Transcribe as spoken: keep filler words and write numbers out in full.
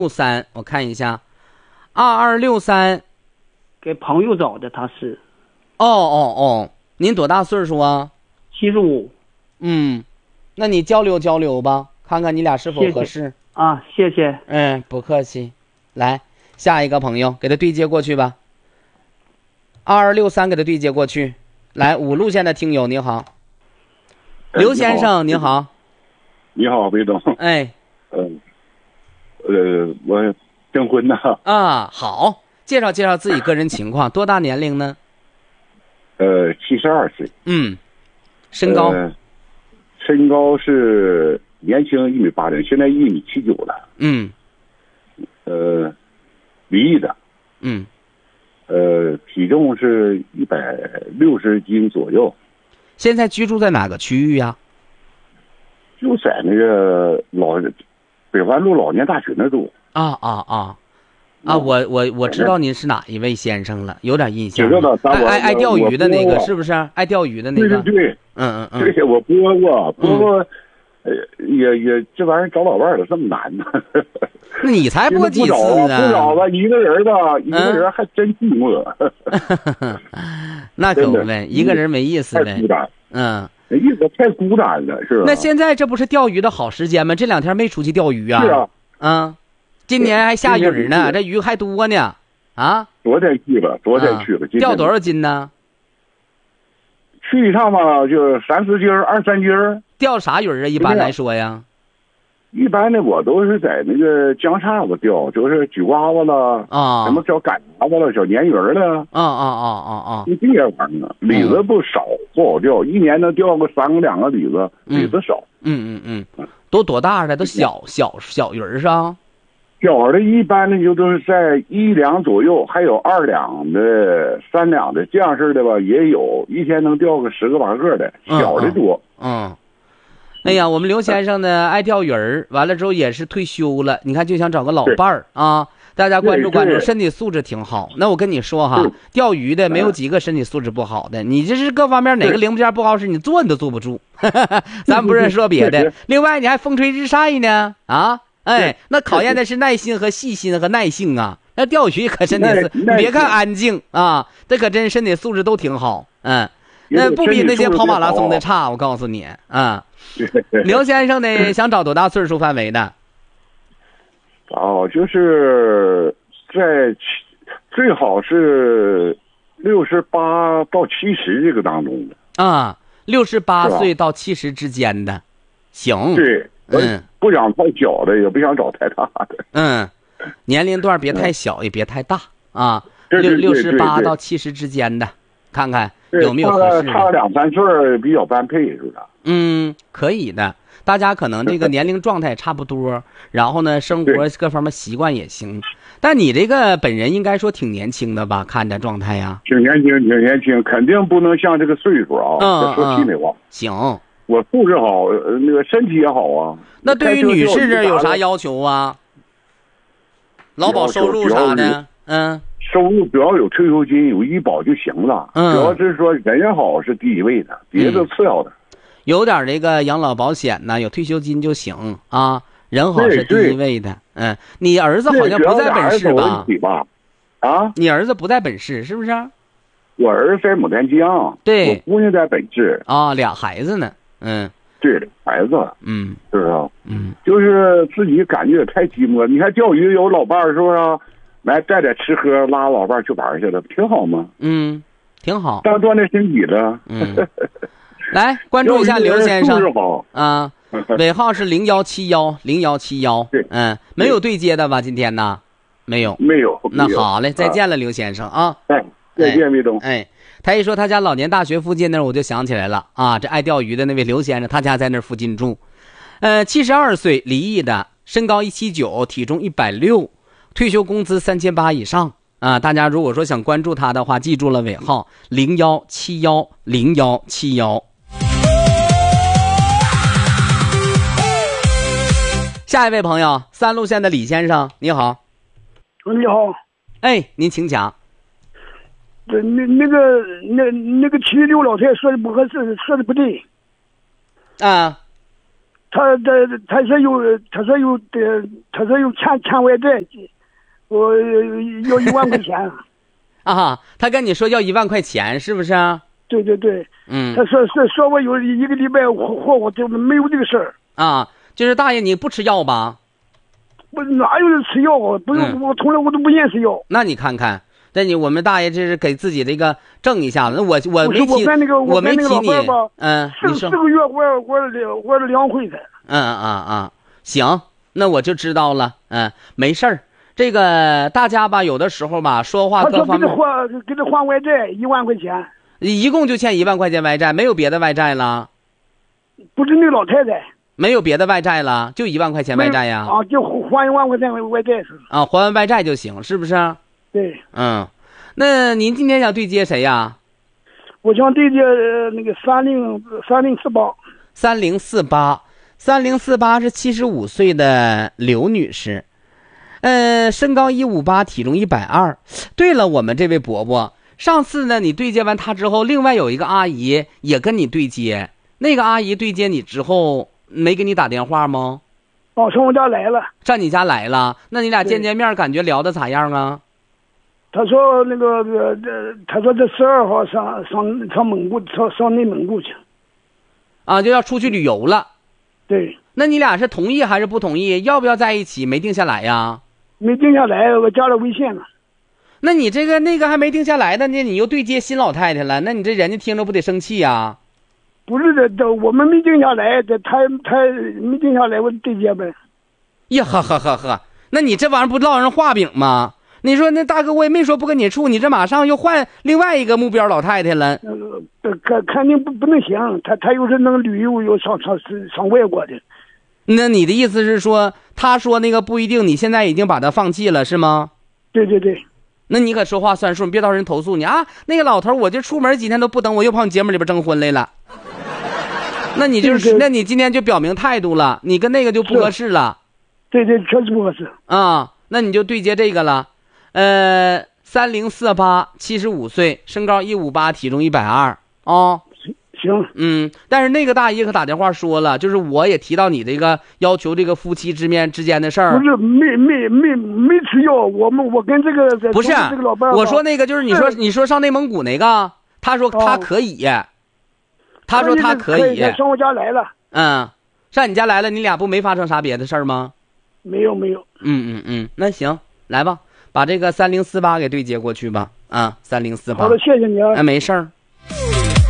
六三，我看一下，二二六三， 给朋友找的，他是。 哦哦哦，您多大岁数啊？ 七十五。 嗯，那你交流交流吧，看看你俩是否合适。 谢谢啊，谢谢。 嗯，不客气。来，下一个朋友，给他对接过去吧。二二六三，给他对接过去。来，五路线的听友你好，刘先生你好。 你好，魏总。 哎， 嗯，呃，我征婚呢。 啊，好，介绍介绍自己个人情况，多大年龄呢？ 呃，七十二岁。 嗯，身高？ 呃、身高是年轻一米八零，现在一米七九了。 嗯。 呃，离异的。 嗯。 呃，体重是一百六十斤左右。 现在居住在哪个区域呀？ 就在那个老北环路老年大学那住。 啊啊啊！啊，我我我知道您是哪一位先生了，有点印象。 知道爱爱爱钓鱼的那个是不是？爱钓鱼的那个。 对对对。 嗯嗯嗯。 这些我播过，播过，呃，也也这玩意儿找老伴儿了这么难呢？ 那你才播几次呢？ 不找吧，一个人吧，一个人还真寂寞。 那可不呗，一个人没意思呗。 太孤单。 嗯。 意思太孤单了，是吧？ 那现在这不是钓鱼的好时间吗？这两天没出去钓鱼啊？ 是啊。 嗯。今年还下雨呢，这鱼还多呢。啊。 昨天去了，昨天去了。 钓多少斤呢？ 去一趟吧，就三四斤，二三斤。 钓啥鱼啊？一般来说呀。 一般的我都是在那个江叉子钓，就是菊瓜子了啊， 什么小杆子了，小鲶鱼了。 啊啊啊啊啊！ 就这些玩意儿，鲤子不少，不好钓，一年能钓个三个两个鲤子，鲤子少。 嗯嗯嗯，都多大的？都小小小鱼儿啊？ 小的一般的就都是在一两左右，还有二两的、三两的这样式的吧，也有一天能钓个十个八个的，小的多。 嗯。嗯哎呀，我们刘先生呢爱钓鱼儿，完了之后也是退休了，你看就想找个老伴儿啊。大家关注关注，身体素质挺好。那我跟你说哈，钓鱼的没有几个身体素质不好的，你这是各方面哪个零部件不好使，你坐你都坐不住。咱不是说别的，另外你还风吹日晒呢啊！哎，那考验的是耐心和细心和耐性啊。那钓鱼可真的是，你别看安静啊，这可真身体素质都挺好。嗯，那不比那些跑马拉松的差，我告诉你啊。刘先生呢，想找多大岁数范围的？ 哦，就是在最好是六十八到七十这个当中的啊，六十八岁到七十之间的，行。 对， 嗯， 不想太小的，也不想找太大的。 嗯，年龄段别太小，也别太大啊。六六十八到七十之间的，看看有没有合适的。 差两三岁比较般配，是不是？ 嗯，可以的。大家可能这个年龄状态差不多，然后呢，生活各方面习惯也行。但你这个本人应该说挺年轻的吧？看着状态呀， 挺年轻，挺年轻，肯定不能像这个岁数啊。 嗯， 说气美话。 行， 我素质好，那个身体也好啊。 那对于女士这有啥要求啊？劳保收入啥的，嗯。 收入只要有退休金、有医保就行了。 嗯， 主要是说人好是第一位的，别的次要的。 有点这个养老保险呢，有退休金就行啊。人好是第一位的。嗯，你儿子好像不在本市吧？ 吧啊， 你儿子不在本市是不是？ 我儿子在牡丹江， 对， 我姑娘在本市。 啊，俩孩子呢。嗯， 对，孩子。 嗯， 是不是？ 嗯， 就是自己感觉也太寂寞。你看钓鱼有老伴儿是不是？来带点吃喝，拉老伴儿去玩去了，挺好吗？ 嗯，挺好。 当锻炼身体了。 嗯，来关注一下刘先生啊，尾号是零幺七幺零幺七幺。嗯，没有对接的吧？今天呢？没有， 没有。 那好嘞，再见了，刘先生啊。 哎，再见，魏东。 哎，他一说他家老年大学附近那儿，我就想起来了啊，这爱钓鱼的那位刘先生，他家在那儿附近住。呃，七十二岁，离异的，身高一七九，体重一百六。退休工资三千八以上啊！大家如果说想关注他的话，记住了尾号零幺七幺零幺七幺。下一位朋友，三路线的李先生，你好。 你好。 哎，您请讲。 这那那个那那个七十六老太说的不合适，说的不对。 啊。 他他他说有他说有的他说有欠欠外债，我要一万块钱。 啊，他跟你说要一万块钱，是不是啊？ 对对对， 嗯， 他说是说我有一个礼拜货货我就没有这个事儿。 啊，就是大爷你不吃药吧？ 我哪有人吃药啊？不是、 嗯、 我从来我都不愿意吃药。 那你看看，那你我们大爷这是给自己这个挣一下子。那我我没提， 我跟那个我没提你， 嗯，四四个月我我两我两回的。 嗯嗯嗯，行，那我就知道了。嗯，没事儿。这个大家吧，有的时候吧，说话各方面。 他说给他还给他还外债一万块钱。 一共就欠一万块钱外债，没有别的外债了。 不是那老太太。 没有别的外债了，就一万块钱外债呀。 啊，就还一万块钱外债是。 啊，还完外债就行，是不是？ 对。 嗯，那您今天想对接谁呀？ 我想对接那个三零三零四八。 三零四八，三零四八是七十五岁的刘女士，呃，身高一五八，体重一百二。对了，我们这位伯伯，上次呢，你对接完他之后，另外有一个阿姨也跟你对接，那个阿姨对接你之后。没给你打电话吗？ 哦，上我家来了。 上你家来了，那你俩见见面，感觉聊的咋样啊？ 他说那个呃，他说这十二号上上上蒙古上上内蒙古去。 啊，就要出去旅游了。 对。 那你俩是同意还是不同意？要不要在一起？没定下来呀？ 没定下来，我加了微信了。 那你这个那个还没定下来的呢，你又对接新老太太了，那你这人家听着不得生气呀？ 不是的，这我们没定下来，这他他没定下来，我对接呗。 呀呵呵呵呵，那你这玩意儿不落人画饼吗？你说那大哥我也没说不跟你处，你这马上又换另外一个目标老太太了。 呃，肯肯定不不能行，他他又是能旅游，又上上上外国的。 那你的意思是说，他说那个不一定，你现在已经把他放弃了是吗？ 对对对。 那你可说话算数，你别到人投诉你啊！那个老头，我这出门几天都不等我，又跑你节目里边征婚来了。那你就是，那你今天就表明态度了，你跟那个就不合适了。 对对，确实不合适啊。那你就对接这个了，呃，三零四八，七十五岁，身高一五八，体重一百二啊。 行。 嗯，但是那个大姨可打电话说了，就是我也提到你这个要求，这个夫妻之面之间的事儿。 不是，没没没没吃药，我们我跟这个不是这个老伴儿， 我说那个就是你说你说上内蒙古那个，他说他可以。哦，他说他可以， 上我家来了。 嗯，上你家来了，你俩不没发生啥别的事儿吗？ 没有没有。 嗯嗯嗯，那行，来吧，把这个三零四八给对接过去吧。啊，三零四八。 好的，谢谢你啊。 哎，没事儿。